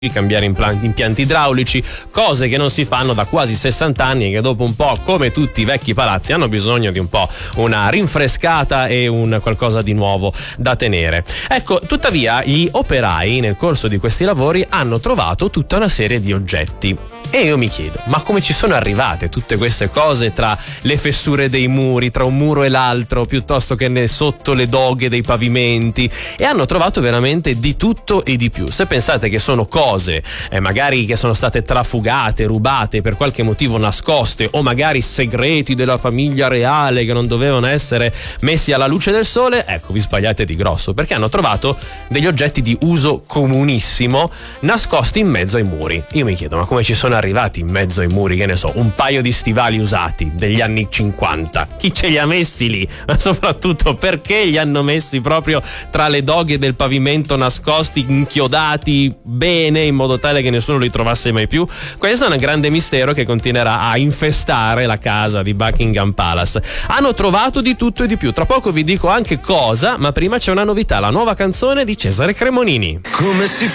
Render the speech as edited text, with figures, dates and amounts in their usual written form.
cambiare impianti idraulici, cose che non si fanno da quasi 60 anni e che dopo un po', come tutti i vecchi palazzi, hanno bisogno di un po' una rinfrescata e un qualcosa di nuovo da tenere. Ecco, tuttavia gli operai nel corso di questi lavori hanno trovato tutta una serie di oggetti. E io mi chiedo, ma come ci sono arrivate tutte queste cose tra le fessure dei muri, tra un muro e l'altro, piuttosto che sotto le doghe dei pavimenti? E hanno trovato veramente di tutto e di più. Se pensate che sono cose magari che sono state trafugate, rubate, per qualche motivo nascoste, o magari segreti della famiglia reale che non dovevano essere messi alla luce del sole, ecco, vi sbagliate di grosso, perché hanno trovato degli oggetti di uso comunissimo nascosti in mezzo ai muri. Io mi chiedo, ma come ci sono arrivati in mezzo ai muri, che ne so, un paio di stivali usati degli anni 50? Chi ce li ha messi lì? Ma soprattutto, perché li hanno messi proprio tra le doghe del pavimento, nascosti, inchiodati bene, in modo tale che nessuno li trovasse mai più? Questo è un grande mistero che continuerà a infestare la casa di Buckingham Palace. Hanno trovato di tutto e di più. Tra poco vi dico anche cosa, ma prima c'è una novità, la nuova canzone di Cesare Cremonini. Come si